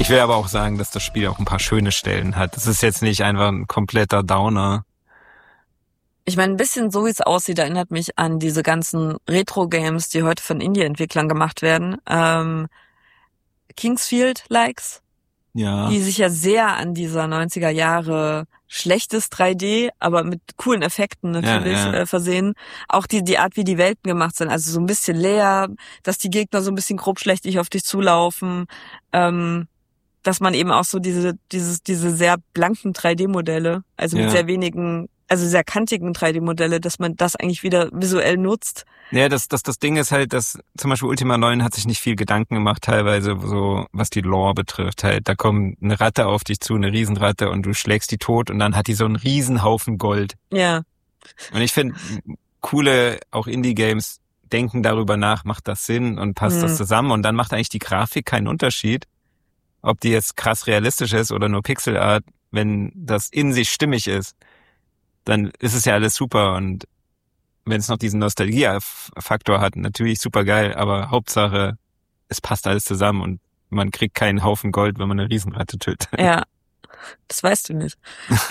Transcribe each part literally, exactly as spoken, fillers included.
Ich will aber auch sagen, dass das Spiel auch ein paar schöne Stellen hat. Es ist jetzt nicht einfach ein kompletter Downer. Ich meine, ein bisschen so wie es aussieht, erinnert mich an diese ganzen Retro-Games, die heute von Indie-Entwicklern gemacht werden. Ähm, Kingsfield-Likes, Ja. die sich ja sehr an dieser neunziger Jahre schlechtes drei D, aber mit coolen Effekten natürlich ja, ja. Äh, versehen. Auch die die Art, wie die Welten gemacht sind, also so ein bisschen leer, dass die Gegner so ein bisschen grobschlächtig auf dich zulaufen, ähm, dass man eben auch so diese dieses diese sehr blanken drei D-Modelle, also mit Ja. sehr wenigen, also sehr kantigen drei D-Modelle, dass man das eigentlich wieder visuell nutzt. Ja, das, das, das Ding ist halt, dass zum Beispiel Ultima neun hat sich nicht viel Gedanken gemacht, teilweise so, was die Lore betrifft. Halt, da kommt eine Ratte auf dich zu, eine Riesenratte, und du schlägst die tot, und dann hat die so einen Riesenhaufen Gold. Ja. Und ich finde, coole, auch Indie-Games denken darüber nach, macht das Sinn und passt Mhm. das zusammen, und dann macht eigentlich die Grafik keinen Unterschied, ob die jetzt krass realistisch ist oder nur Pixelart. Wenn das in sich stimmig ist, dann ist es ja alles super, und wenn es noch diesen Nostalgie-Faktor hat, natürlich super geil, aber Hauptsache, es passt alles zusammen und man kriegt keinen Haufen Gold, wenn man eine Riesenratte tötet. Ja, das weißt du nicht.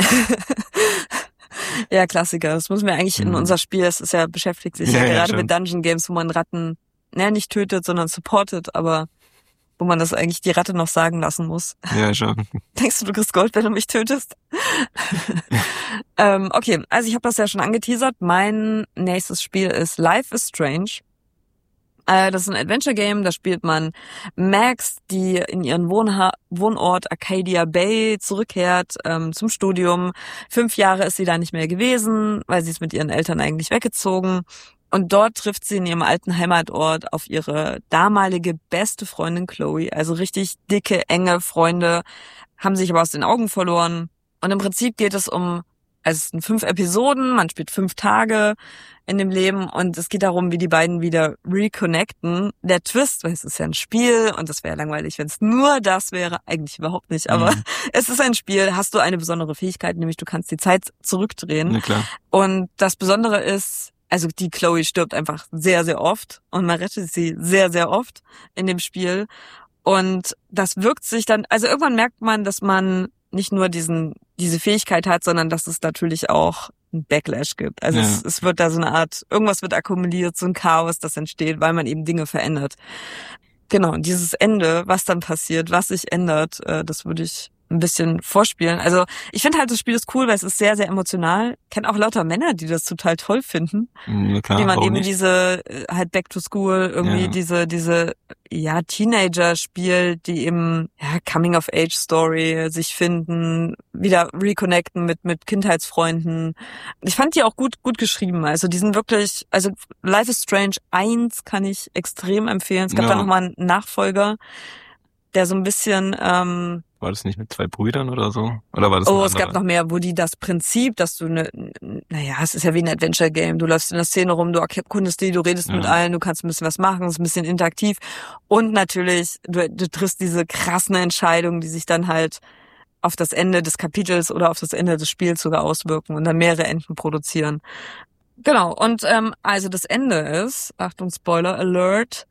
Ja, Klassiker. Das müssen wir eigentlich in Mhm. unser Spiel, es ist ja, beschäftigt sich Ja, ja, ja, gerade schon. mit Dungeon Games, wo man Ratten, naja, nicht tötet, sondern supportet, aber wo man das eigentlich die Ratte noch sagen lassen muss. Ja, schon. Denkst du, du kriegst Gold, wenn du mich tötest? ähm, okay, also ich habe das ja schon angeteasert. Mein nächstes Spiel ist Life is Strange. Äh, das ist ein Adventure-Game, da spielt man Max, die in ihren Wohnha- Wohnort Arcadia Bay zurückkehrt ähm, zum Studium. Fünf Jahre ist sie da nicht mehr gewesen, weil sie ist mit ihren Eltern eigentlich weggezogen. Und dort trifft sie in ihrem alten Heimatort auf ihre damalige beste Freundin Chloe. Also richtig dicke, enge Freunde, haben sich aber aus den Augen verloren. Und im Prinzip geht es um, also es sind fünf Episoden, man spielt fünf Tage in dem Leben, und es geht darum, wie die beiden wieder reconnecten. Der Twist, weil es ist ja ein Spiel und das wäre langweilig, wenn es nur das wäre, eigentlich überhaupt nicht, aber Mhm. es ist ein Spiel, hast du eine besondere Fähigkeit, nämlich du kannst die Zeit zurückdrehen. Na klar. Und das Besondere ist, also die Chloe stirbt einfach sehr, sehr oft und man rettet sie sehr, sehr oft in dem Spiel. Und das wirkt sich dann, also irgendwann merkt man, dass man nicht nur diesen diese Fähigkeit hat, sondern dass es natürlich auch einen Backlash gibt. Also Ja. es, es wird da so eine Art, irgendwas wird akkumuliert, so ein Chaos, das entsteht, weil man eben Dinge verändert. Genau, und dieses Ende, was dann passiert, was sich ändert, äh, das würde ich ein bisschen vorspielen. Also ich finde halt, das Spiel ist cool, weil es ist sehr, sehr emotional. Ich kenne auch lauter Männer, die das total toll finden. Na klar, Wie man warum eben nicht? diese, äh, halt Back to School, irgendwie Ja. diese, diese, ja, Teenager spielt, die eben, ja, Coming-of-Age-Story, sich finden, wieder reconnecten mit, mit Kindheitsfreunden. Ich fand die auch gut, gut geschrieben. Also die sind wirklich, also Life is Strange eins kann ich extrem empfehlen. Es gab Ja. da nochmal einen Nachfolger, der so ein bisschen, ähm, War das nicht mit zwei Brüdern oder so? Oder war das Oh, ein es gab anderer? noch mehr, wo die das Prinzip, dass du ne, naja, es ist ja wie ein Adventure-Game. Du läufst in der Szene rum, du erkundest die, du redest Ja. mit allen, du kannst ein bisschen was machen, es ist ein bisschen interaktiv. Und natürlich, du, du triffst diese krassen Entscheidungen, die sich dann halt auf das Ende des Kapitels oder auf das Ende des Spiels sogar auswirken und dann mehrere Enden produzieren. Genau, und ähm, also das Ende ist, Achtung, Spoiler Alert,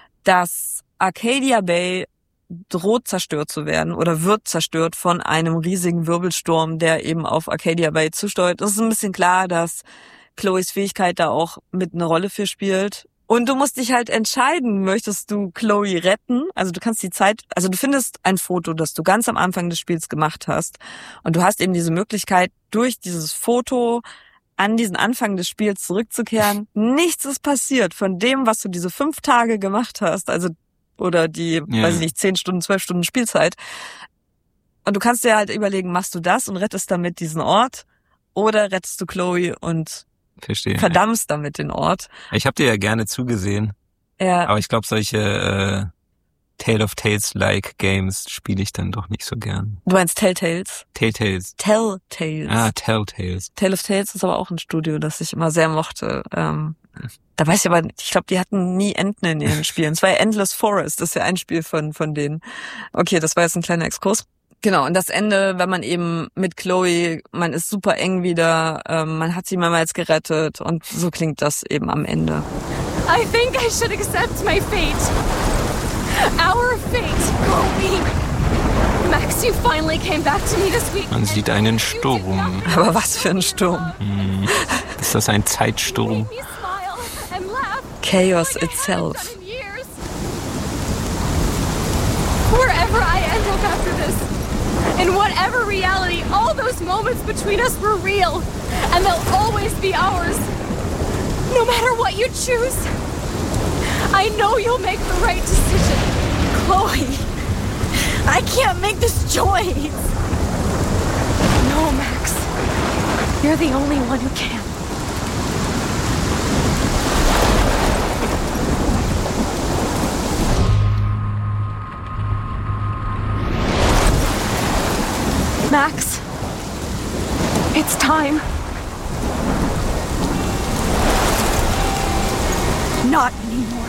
dass Arcadia Bay droht zerstört zu werden oder wird zerstört von einem riesigen Wirbelsturm, der eben auf Arcadia Bay zusteuert. Es ist ein bisschen klar, dass Chloes Fähigkeit da auch mit eine Rolle für spielt. Und du musst dich halt entscheiden, möchtest du Chloe retten? Also du kannst die Zeit, also du findest ein Foto, das du ganz am Anfang des Spiels gemacht hast. Und du hast eben diese Möglichkeit, durch dieses Foto an diesen Anfang des Spiels zurückzukehren. Nichts ist passiert von dem, was du diese fünf Tage gemacht hast. Also oder die, Ja. weiß ich nicht, zehn Stunden, zwölf Stunden Spielzeit. Und du kannst dir halt überlegen, machst du das und rettest damit diesen Ort oder rettest du Chloe und Verstehe. verdammst damit den Ort. Ich habe dir ja gerne zugesehen, Ja, aber ich glaube, solche äh, Tale of Tales-like Games spiele ich dann doch nicht so gern. du meinst Telltales? Telltales. Telltales. Ah, Telltales. Tale of Tales ist aber auch ein Studio, das ich immer sehr mochte. Ähm, da weiß ich aber, ich glaube, die hatten nie Enden in ihren Spielen. Es war ja Endless Forest, das ist ja ein Spiel von von denen. Okay, das war jetzt ein kleiner Exkurs. Genau, und das Ende, wenn man eben mit Chloe, man ist super eng wieder, ähm, man hat sie mehrmals gerettet und so klingt das eben am Ende. I think I should accept my fate. Our fate, Chloe. Max, you finally came back to me this week. Man sieht einen Sturm. Aber was für ein Sturm. Hm. Ist das ein Zeitsturm? Chaos itself. Wherever I end up after this, in whatever reality, all those moments between us were real, and they'll always be ours. No matter what you choose, I know you'll make the right decision. Chloe, I can't make this choice. No, Max, you're the only one who can. Max, it's time. Not anymore.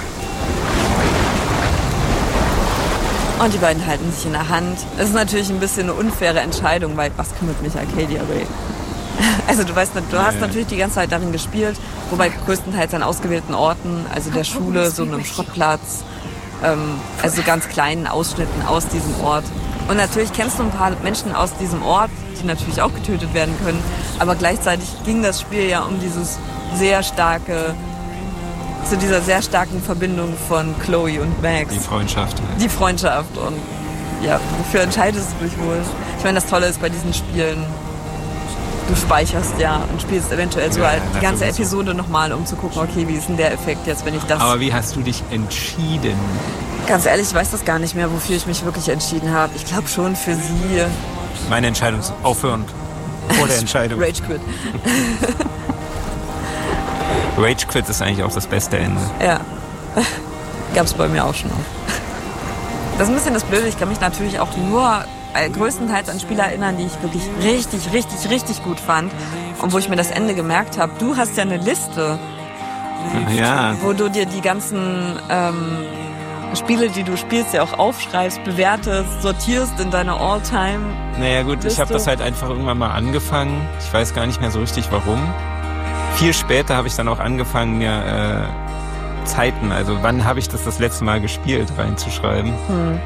Und die beiden halten sich in der Hand. Es ist natürlich ein bisschen eine unfaire Entscheidung, weil was kümmert mich Arcadia Bay? Also du weißt, du hast natürlich die ganze Zeit darin gespielt, wobei größtenteils an ausgewählten Orten, also der Schule, so einem Schrottplatz, ähm, also ganz kleinen Ausschnitten aus diesem Ort. Und natürlich kennst du ein paar Menschen aus diesem Ort, die natürlich auch getötet werden können. Aber gleichzeitig ging das Spiel ja um dieses sehr starke, zu dieser sehr starken Verbindung von Chloe und Max. Die Freundschaft. Die Freundschaft. Und ja, wofür entscheidest du dich wohl? Ich meine, das Tolle ist bei diesen Spielen, du speicherst ja und spielst eventuell sogar ja, die ganze Episode nochmal, um zu gucken, okay, wie ist denn der Effekt jetzt, wenn ich das... Aber wie hast du dich entschieden? Ganz ehrlich, ich weiß das gar nicht mehr, wofür ich mich wirklich entschieden habe. Ich glaube schon für sie. Meine Entscheidung ist aufhören vor der Entscheidung. Rage Quit. Rage Quit ist eigentlich auch das beste Ende. Ja, gab's bei mir auch schon oft. Das ist ein bisschen das Blöde. Ich kann mich natürlich auch nur äh, größtenteils an Spiele erinnern, die ich wirklich richtig, richtig, richtig gut fand. Und wo ich mir das Ende gemerkt habe. Du hast ja eine Liste, ja, wo du dir die ganzen... Ähm, Spiele, die du spielst, ja auch aufschreibst, bewertest, sortierst in deine All-Time. Naja gut, ich habe das halt einfach irgendwann mal angefangen. Ich weiß gar nicht mehr so richtig warum. Viel später habe ich dann auch angefangen, mir äh, Zeiten, also wann habe ich das das letzte Mal gespielt, reinzuschreiben. Hm.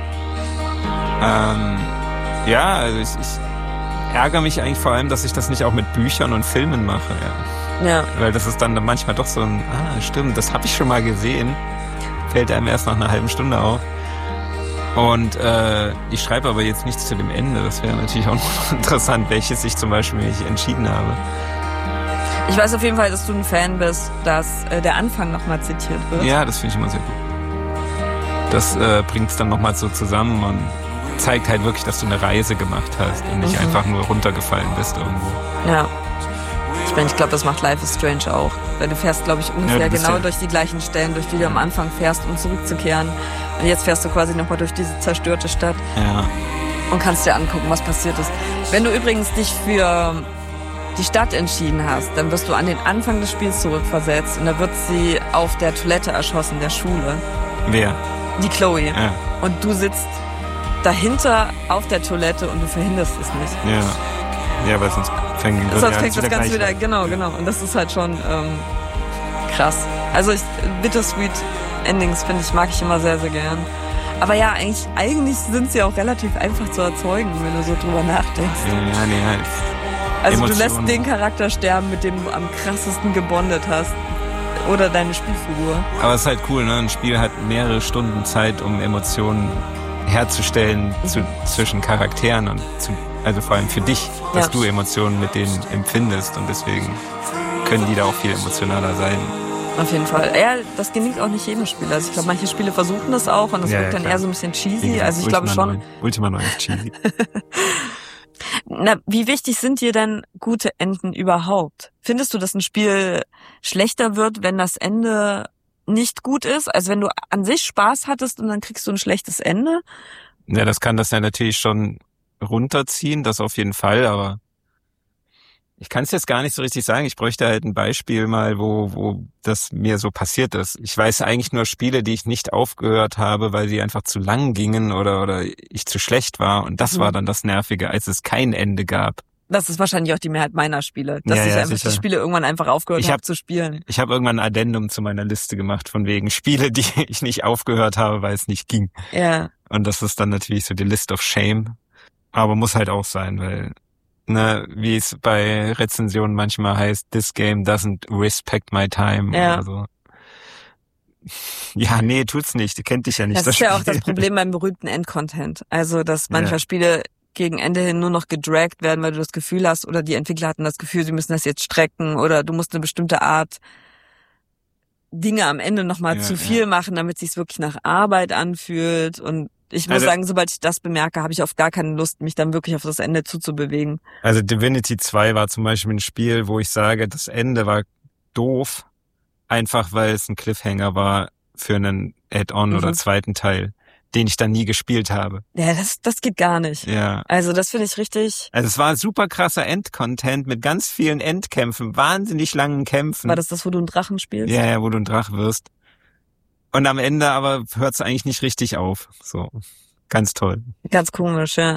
Ähm, ja, also ich, ich ärgere mich eigentlich vor allem, dass ich das nicht auch mit Büchern und Filmen mache. Ja. Ja. Weil das ist dann manchmal doch so ein, ah stimmt, das habe ich schon mal gesehen. Fällt einem erst nach einer halben Stunde auf. Und äh, ich schreibe aber jetzt nichts zu dem Ende. Das wäre natürlich auch noch interessant, welches ich zum Beispiel mich entschieden habe. Ich weiß auf jeden Fall, dass du ein Fan bist, dass äh, der Anfang nochmal zitiert wird. Ja, das finde ich immer sehr gut. Das äh, bringt es dann nochmal so zusammen und zeigt halt wirklich, dass du eine Reise gemacht hast und nicht mhm. einfach nur runtergefallen bist irgendwo. Ja. Ich meine, ich glaube, das macht Life is Strange auch. Weil du fährst, glaube ich, ungefähr ja, genau ja durch die gleichen Stellen, durch die du am Anfang fährst, um zurückzukehren. Und jetzt fährst du quasi nochmal durch diese zerstörte Stadt. Ja. Und kannst dir angucken, was passiert ist. Wenn du übrigens dich für die Stadt entschieden hast, dann wirst du an den Anfang des Spiels zurückversetzt. Und da wird sie auf der Toilette erschossen, der Schule. Wer? Die Chloe. Ja. Und du sitzt dahinter auf der Toilette und du verhinderst es nicht. Ja. Ja, weil sonst fängt, sonst fängt ja, das Ganze wieder, an. genau, genau. Und das ist halt schon ähm, krass. Also ich, Bittersweet Endings, finde ich, mag ich immer sehr, sehr gern. Aber ja, eigentlich, eigentlich sind sie auch relativ einfach zu erzeugen, wenn du so drüber nachdenkst. Ja, nee, halt. Also Emotionen. Du lässt den Charakter sterben, mit dem du am krassesten gebondet hast. Oder deine Spielfigur. Aber es ist halt cool, ne? Ein Spiel hat mehrere Stunden Zeit, um Emotionen herzustellen zu, zwischen Charakteren und zu, also vor allem für dich, dass ja. du Emotionen mit denen empfindest und deswegen können die da auch viel emotionaler sein. Auf jeden Fall. Ja, das gelingt auch nicht jedem Spiel. Also ich glaube, manche Spiele versuchen das auch und das ja, wirkt ja, dann eher so ein bisschen cheesy. Gesagt, also ich glaube schon. Ultima neun ist cheesy. Na, wie wichtig sind dir denn gute Enden überhaupt? Findest du, dass ein Spiel schlechter wird, wenn das Ende nicht gut ist? Also wenn du an sich Spaß hattest und dann kriegst du ein schlechtes Ende? Ja, das kann das ja natürlich schon runterziehen, das auf jeden Fall, aber ich kann es jetzt gar nicht so richtig sagen. Ich bräuchte halt ein Beispiel mal, wo wo das mir so passiert ist. Ich weiß eigentlich nur Spiele, die ich nicht aufgehört habe, weil sie einfach zu lang gingen oder oder ich zu schlecht war. Und das mhm. war dann das Nervige, als es kein Ende gab. Das ist wahrscheinlich auch die Mehrheit meiner Spiele, dass ja, ich ja, einfach sicher. die Spiele irgendwann einfach aufgehört habe hab zu spielen. Ich habe irgendwann ein Addendum zu meiner Liste gemacht, von wegen Spiele, die ich nicht aufgehört habe, weil es nicht ging. Ja. Und das ist dann natürlich so die List of Shame. Aber muss halt auch sein, weil, ne, wie es bei Rezensionen manchmal heißt, this game doesn't respect my time Ja. oder so. Ja, nee, tut's nicht. Du kennt dich ja nicht. Das ist ja auch Spiel. das Problem beim berühmten Endcontent. Also, dass manchmal Ja. Spiele gegen Ende hin nur noch gedragt werden, weil du das Gefühl hast, oder die Entwickler hatten das Gefühl, sie müssen das jetzt strecken, oder du musst eine bestimmte Art Dinge am Ende nochmal Ja, zu ja. viel machen, damit es sich wirklich nach Arbeit anfühlt. Und ich muss Also- sagen, sobald ich das bemerke, habe ich oft gar keine Lust, mich dann wirklich auf das Ende zuzubewegen. Also Divinity zwei war zum Beispiel ein Spiel, wo ich sage, das Ende war doof, einfach weil es ein Cliffhanger war für einen Add-on Mhm. oder zweiten Teil, den ich dann nie gespielt habe. Ja, das, das geht gar nicht. Ja. Also das finde ich richtig. Also es war super krasser Endcontent mit ganz vielen Endkämpfen, wahnsinnig langen Kämpfen. War das das, wo du einen Drachen spielst? Ja, ja, wo du ein Drach wirst. Und am Ende aber hört es eigentlich nicht richtig auf. So, ganz toll. Ganz komisch, ja.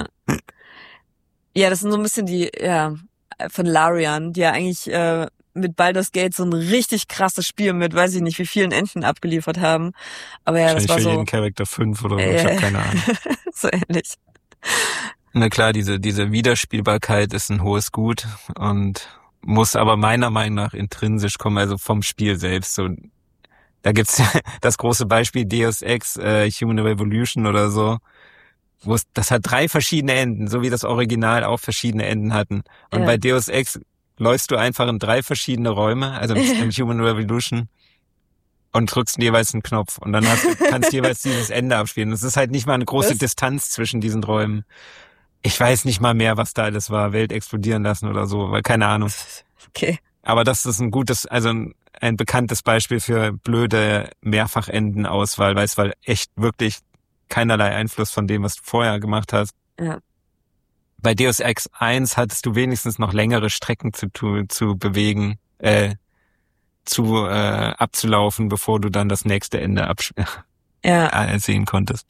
Ja, das sind so ein bisschen die, ja, von Larian, die ja eigentlich äh, mit Baldur's Gate so ein richtig krasses Spiel mit, weiß ich nicht, wie vielen Enden abgeliefert haben. Aber ja, das Wahrscheinlich war für so, jeden Charakter fünf oder so, Äh, ich habe keine Ahnung. so ähnlich. Na klar, diese, diese Wiederspielbarkeit ist ein hohes Gut und muss aber meiner Meinung nach intrinsisch kommen, also vom Spiel selbst. So, da gibt's ja das große Beispiel Deus Ex, äh, Human Revolution oder so, wo es, das hat drei verschiedene Enden, so wie das Original auch verschiedene Enden hatten. Und Ja. bei Deus Ex läufst du einfach in drei verschiedene Räume, also im, im Human Revolution, und drückst jeweils einen Knopf und dann hast du, kannst jeweils dieses Ende abspielen. Es ist halt nicht mal eine große Was? Distanz zwischen diesen Räumen. Ich weiß nicht mal mehr, was da alles war, Welt explodieren lassen oder so, weil keine Ahnung. Okay. Aber das ist ein gutes, also ein, ein bekanntes Beispiel für blöde Mehrfachendenauswahl, weil es war echt wirklich keinerlei Einfluss von dem, was du vorher gemacht hast. Ja. Bei Deus Ex eins hattest du wenigstens noch längere Strecken zu, tu- zu bewegen, äh, zu äh, abzulaufen, bevor du dann das nächste Ende absch- Ja. äh, sehen konntest.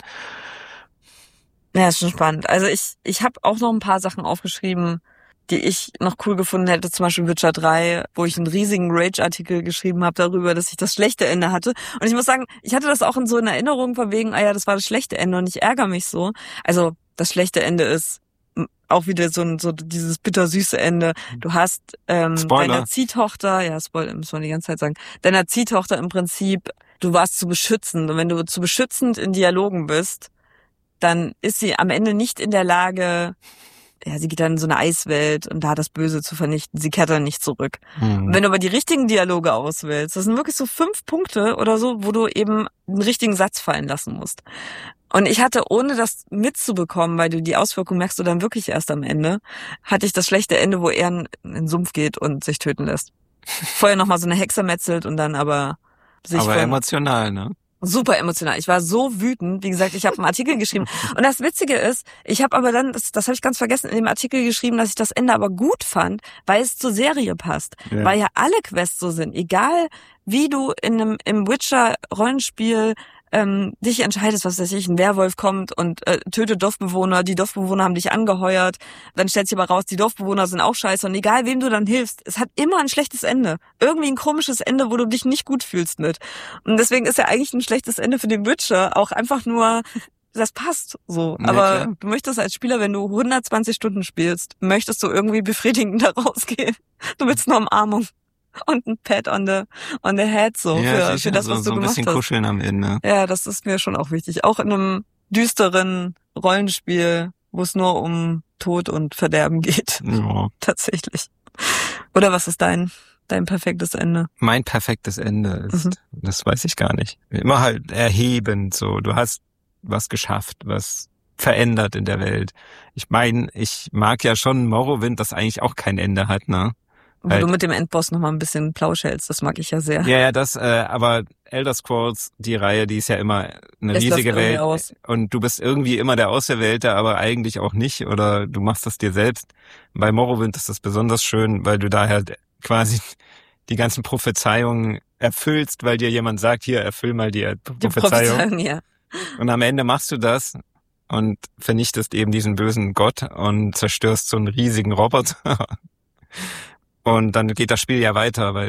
Ja, ist schon spannend. Also ich, ich habe auch noch ein paar Sachen aufgeschrieben, die ich noch cool gefunden hätte, zum Beispiel Witcher drei, wo ich einen riesigen Rage-Artikel geschrieben habe darüber, dass ich das schlechte Ende hatte. Und ich muss sagen, ich hatte das auch in so in Erinnerung von wegen, ah ja, das war das schlechte Ende und ich ärgere mich so. Also das schlechte Ende ist m, auch wieder so ein so dieses bittersüße Ende. Du hast ähm, Spoiler. deiner Ziehtochter, ja, Spoiler, muss man die ganze Zeit sagen, deiner Ziehtochter im Prinzip, du warst zu beschützend. Und wenn du zu beschützend in Dialogen bist, dann ist sie am Ende nicht in der Lage, ja, sie geht dann in so eine Eiswelt und da das Böse zu vernichten. Sie kehrt dann nicht zurück. Hm. Und wenn du aber die richtigen Dialoge auswählst, das sind wirklich so fünf Punkte oder so, wo du eben einen richtigen Satz fallen lassen musst. Und ich hatte, ohne das mitzubekommen, weil du die Auswirkungen merkst du dann wirklich erst am Ende, hatte ich das schlechte Ende, wo er in in den Sumpf geht und sich töten lässt. Vorher nochmal so eine Hexe metzelt und dann aber sich Aber von- emotional, ne? super emotional. Ich war so wütend. Wie gesagt, ich habe einen Artikel geschrieben. Und das Witzige ist, ich habe aber dann, das, das habe ich ganz vergessen, in dem Artikel geschrieben, dass ich das Ende aber gut fand, weil es zur Serie passt. Ja. Weil ja alle Quests so sind. Egal, wie du in einem im Witcher-Rollenspiel ähm, dich entscheidest, was weiß ich, ein Werwolf kommt und äh, tötet Dorfbewohner, die Dorfbewohner haben dich angeheuert, dann stellt sich aber raus, die Dorfbewohner sind auch scheiße und egal, wem du dann hilfst, es hat immer ein schlechtes Ende. Irgendwie ein komisches Ende, wo du dich nicht gut fühlst mit. Und deswegen ist ja eigentlich ein schlechtes Ende für den Witcher auch einfach nur, das passt so. Ja, Aber klar. du möchtest als Spieler, wenn du hundertzwanzig Stunden spielst, möchtest du irgendwie befriedigend da rausgehen. Du willst eine Umarmung und ein Pat on the, on the head so ja, für, sicher, für das, so, was du so ein gemacht bisschen hast. kuscheln am Ende. Ja, das ist mir schon auch wichtig. Auch in einem düsteren Rollenspiel, wo es nur um Tod und Verderben geht. Ja. Tatsächlich. Oder was ist dein, dein perfektes Ende? Mein perfektes Ende ist, Mhm. das weiß ich gar nicht. Immer halt erhebend so. Du hast was geschafft, was verändert in der Welt. Ich meine, ich mag ja schon Morrowind, das eigentlich auch kein Ende hat, ne? Wo Halt. du mit dem Endboss nochmal ein bisschen Plausch hältst, das mag ich ja sehr. Ja, ja, das, äh, aber Elder Scrolls, die Reihe, die ist ja immer eine Es läuft riesige irgendwie Welt. aus. Und du bist irgendwie immer der Auserwählte, aber eigentlich auch nicht. Oder du machst das dir selbst. Bei Morrowind ist das besonders schön, weil du da halt quasi die ganzen Prophezeiungen erfüllst, weil dir jemand sagt, hier, erfüll mal die Die Prophezeiung. Prophezeiung, ja. Und am Ende machst du das und vernichtest eben diesen bösen Gott und zerstörst so einen riesigen Roboter. Und dann geht das Spiel ja weiter, weil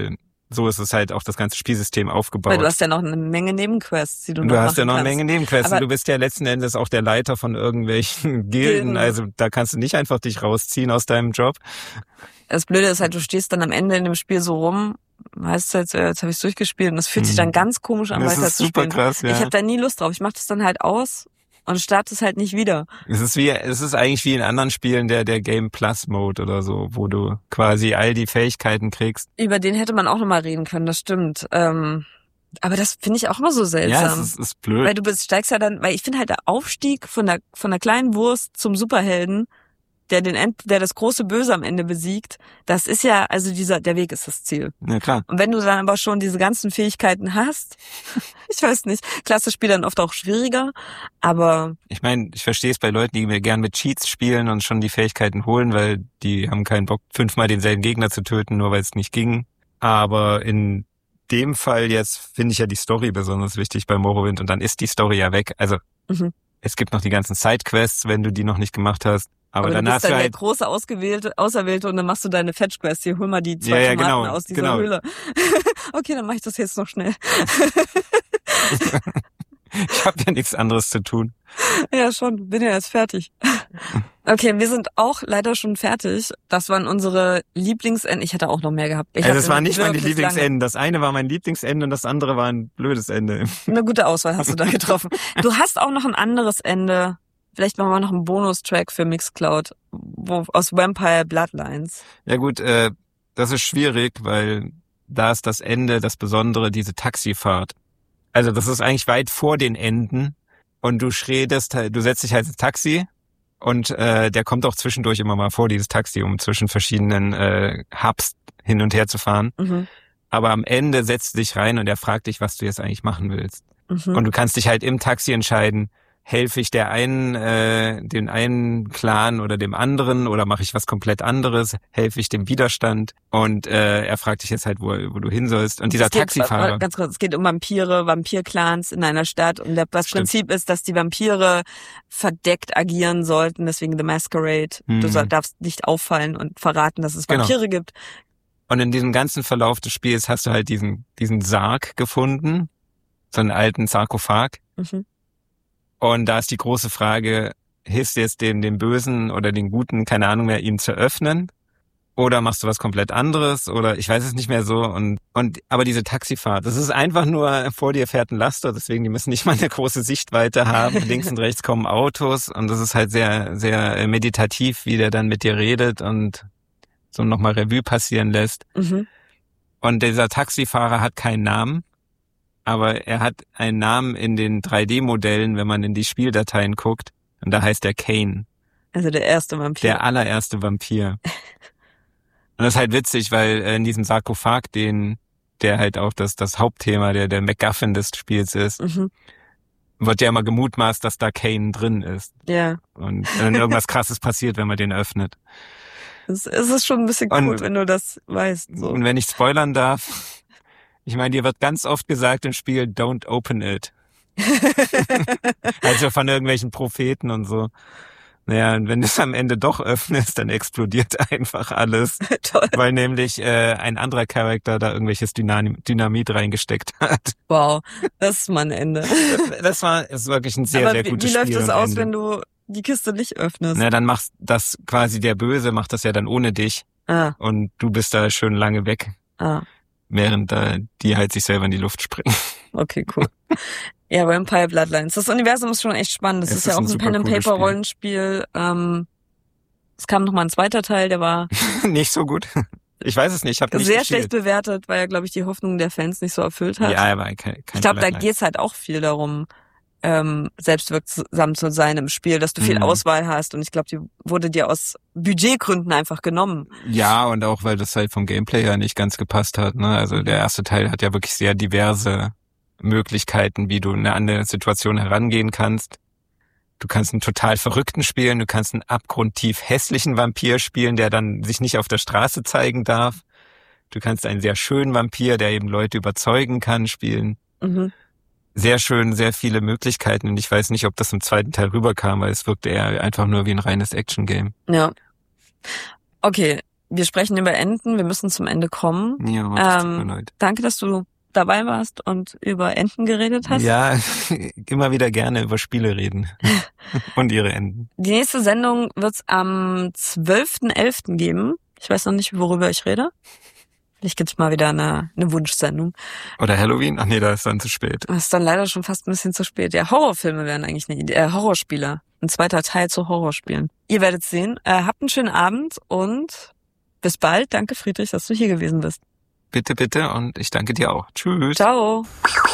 so ist es halt auch das ganze Spielsystem aufgebaut. Weil du hast ja noch eine Menge Nebenquests, die du, du noch hast ja noch eine kannst. Menge Nebenquests. Aber du bist ja letzten Endes auch der Leiter von irgendwelchen Gilden. Gilden. Also da kannst du nicht einfach dich rausziehen aus deinem Job. Das Blöde ist halt, du stehst dann am Ende in dem Spiel so rum, weißt du, jetzt, jetzt habe ich es durchgespielt und das fühlt sich dann ganz komisch an, Das ist weiterzuspielen. super krass, ja. Ich habe da nie Lust drauf. Ich mache das dann halt aus und starte es halt nicht wieder. Es ist wie, es ist eigentlich wie in anderen Spielen der, der Game Plus Mode oder so, wo du quasi all die Fähigkeiten kriegst. Über den hätte man auch nochmal reden können, das stimmt. Ähm, aber das finde ich auch immer so seltsam. Ja, es ist, ist blöd. Weil du bist, steigst ja dann, weil ich finde halt der Aufstieg von der, von der kleinen Wurst zum Superhelden, der den End, der das große Böse am Ende besiegt, das ist ja, also dieser, der Weg ist das Ziel. Ja, klar. Und wenn du dann aber schon diese ganzen Fähigkeiten hast, ich weiß nicht, klasse Spiele dann oft auch schwieriger, aber... Ich meine, ich verstehe es bei Leuten, die mir gern mit Cheats spielen und schon die Fähigkeiten holen, weil die haben keinen Bock, fünfmal denselben Gegner zu töten, nur weil es nicht ging. Aber in dem Fall jetzt finde ich ja die Story besonders wichtig bei Morrowind und dann ist die Story ja weg. Also mhm. es gibt noch die ganzen Sidequests, wenn du die noch nicht gemacht hast. Aber, aber dann du bist hast dann du der halt große Ausgewählte, Auserwählte und dann machst du deine Fetch-Quest. Hier, hol mal die zwei Ja, ja, Tomaten genau, aus dieser genau. Höhle. Okay, dann mache ich das jetzt noch schnell. ich habe ja nichts anderes zu tun. Ja, schon. Bin ja jetzt fertig. Okay, wir sind auch leider schon fertig. Das waren unsere Lieblingsenden. Ich hätte auch noch mehr gehabt. Ich also hatte es waren nicht meine wirklich Lieblingsenden. Das eine war mein Lieblingsende und das andere war ein blödes Ende. lange. Eine gute Auswahl hast du da getroffen. Du hast auch noch ein anderes Ende. Vielleicht machen wir noch einen Bonustrack für Mixcloud wo, aus Vampire Bloodlines. Ja gut, äh, das ist schwierig, weil da ist das Ende, das Besondere, diese Taxifahrt. Also das ist eigentlich weit vor den Enden und du schredest, du setzt dich halt ins Taxi und äh, der kommt auch zwischendurch immer mal vor, dieses Taxi, um zwischen verschiedenen äh, Hubs hin und her zu fahren. Mhm. Aber am Ende setzt du dich rein und er fragt dich, was du jetzt eigentlich machen willst. Mhm. Und du kannst dich halt im Taxi entscheiden, helfe ich der einen, äh, den einen Clan oder dem anderen oder mache ich was komplett anderes, helfe ich dem Widerstand und äh, er fragt dich jetzt halt, wo, wo du hin sollst. Und dieser es geht, Taxifahrer... Ganz kurz, es geht um Vampire, Vampir-Clans in einer Stadt und das Stimmt. Prinzip ist, dass die Vampire verdeckt agieren sollten, deswegen The Masquerade. Mhm. Du soll, darfst nicht auffallen und verraten, dass es Genau. Vampire gibt. Und in diesem ganzen Verlauf des Spiels hast du halt diesen diesen Sarg gefunden, so einen alten Sarkophag. Mhm. Und da ist die große Frage, hilfst du jetzt dem, dem Bösen oder den Guten, keine Ahnung mehr, ihn zu öffnen? Oder machst du was komplett anderes? Oder ich weiß es nicht mehr so. Und und aber diese Taxifahrt, das ist einfach nur, vor dir fährt ein Laster, deswegen die müssen nicht mal eine große Sichtweite haben. Links und rechts kommen Autos und das ist halt sehr, sehr meditativ, wie der dann mit dir redet und so nochmal Revue passieren lässt. Mhm. Und dieser Taxifahrer hat keinen Namen. Aber er hat einen Namen in den drei D-Modellen, wenn man in die Spieldateien guckt. Und da heißt er Kane. Also der erste Vampir. Der allererste Vampir. Und das ist halt witzig, weil in diesem Sarkophag, den, der halt auch das, das Hauptthema, der, der MacGuffin des Spiels ist, Mhm. wird ja immer gemutmaßt, dass da Kane drin ist. Ja. Und dann irgendwas Krasses passiert, wenn man den öffnet. Es, es ist schon ein bisschen cool, Und- wenn du das weißt. So. Und wenn ich spoilern darf, ich meine, dir wird ganz oft gesagt im Spiel, don't open it. Also von irgendwelchen Propheten und so. Naja, und wenn du es am Ende doch öffnest, dann explodiert einfach alles. Toll. Weil nämlich äh, ein anderer Charakter da irgendwelches Dynam- Dynamit reingesteckt hat. Wow, das ist mein Ende. Das war ist wirklich ein sehr, Aber sehr wie, gutes wie läuft Spiel. das und aus, Ende. wenn du die Kiste nicht öffnest? Na, dann machst das quasi der Böse, macht das ja dann ohne dich. Ah, Und du bist da schön lange weg, ah, während da die halt sich selber in die Luft springen. okay, cool. Ja, Vampire Bloodlines. Das Universum ist schon echt spannend. Das Es ist ja ist auch ein ein super Pen-and-Paper-Rollenspiel. Ähm, es kam noch mal ein zweiter Teil, der war Nicht so gut. Ich weiß es nicht, ich habe nicht sehr gespielt. schlecht bewertet, weil er, glaube ich, die Hoffnungen der Fans nicht so erfüllt hat. Ja, aber kein, kein ich glaube, da Bloodline. geht's halt auch viel darum, ähm, selbstwirksam zu sein im Spiel, dass du viel Mhm. Auswahl hast. Und ich glaube, die wurde dir aus Budgetgründen einfach genommen. Ja, und auch, weil das halt vom Gameplay her nicht ganz gepasst hat. Ne? Also der erste Teil hat ja wirklich sehr diverse Möglichkeiten, wie du an eine Situation herangehen kannst. Du kannst einen total verrückten spielen, du kannst einen abgrundtief hässlichen Vampir spielen, der dann sich nicht auf der Straße zeigen darf. Du kannst einen sehr schönen Vampir, der eben Leute überzeugen kann, spielen. Mhm. Sehr schön, sehr viele Möglichkeiten. Und ich weiß nicht, ob das im zweiten Teil rüberkam, weil es wirkte eher einfach nur wie ein reines Action-Game. Ja. Okay, wir sprechen über Enten, wir müssen zum Ende kommen. Ja, das tut Ähm, mir leid. Danke, dass du dabei warst und über Enten geredet hast. Ja, immer wieder gerne über Spiele reden. Und ihre Enden. Die nächste Sendung wird's am zwölften elften geben. Ich weiß noch nicht, worüber ich rede. Vielleicht gibt's mal wieder eine, eine Wunschsendung. Oder Halloween? Ach nee, da ist dann zu spät. Das ist dann leider schon fast ein bisschen zu spät. Ja, Horrorfilme wären eigentlich eine Idee. Äh, Horrorspiele. Ein zweiter Teil zu Horrorspielen. Ihr werdet sehen. Äh, habt einen schönen Abend und bis bald. Danke, Friedrich, dass du hier gewesen bist. Bitte, bitte und ich danke dir auch. Tschüss. Ciao.